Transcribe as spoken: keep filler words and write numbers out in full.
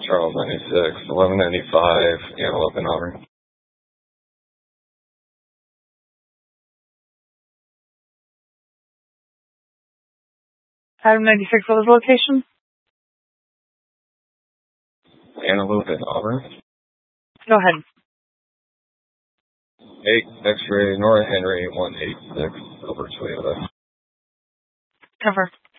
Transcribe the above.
Charles ninety-six, eleven ninety-five, Antelope in Auburn. Adam ninety-six, what was the location? Antelope in Auburn. Go ahead. eight, X-ray, Nora Henry, one eight six, over Toyota. Cover.